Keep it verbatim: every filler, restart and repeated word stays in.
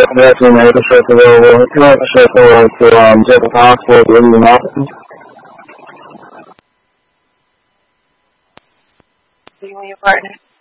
在是哪个社区的？我另外一个社区我是嗯这个他所有的吗 You and your partner?